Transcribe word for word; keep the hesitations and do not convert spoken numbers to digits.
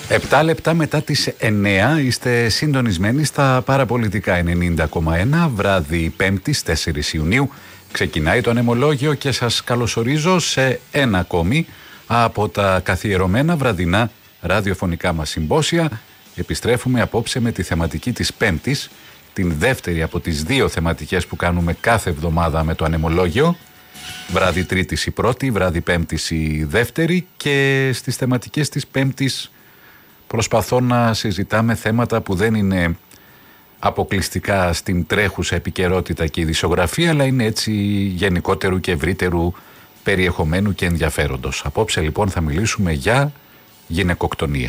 Επτά λεπτά μετά τις εννέα είστε συντονισμένοι στα παραπολιτικά ενενήντα κόμμα ένα, βράδυ Πέμπτης τέσσερις Ιουνίου. Ξεκινάει το ανεμολόγιο και σας καλωσορίζω σε ένα ακόμη από τα καθιερωμένα βραδινά ραδιοφωνικά μας συμπόσια. Επιστρέφουμε απόψε με τη θεματική της Πέμπτης, την δεύτερη από τις δύο θεματικές που κάνουμε κάθε εβδομάδα με το ανεμολόγιο. Βράδυ Τρίτης η πρώτη, βράδυ Πέμπτης η δεύτερη, και στις θεματικές της Πέμπτης προσπαθώ να συζητάμε θέματα που δεν είναι αποκλειστικά στην τρέχουσα επικαιρότητα και ειδησιογραφία, αλλά είναι έτσι γενικότερου και ευρύτερου περιεχομένου και ενδιαφέροντος. Απόψε λοιπόν θα μιλήσουμε για γυναικοκτονία.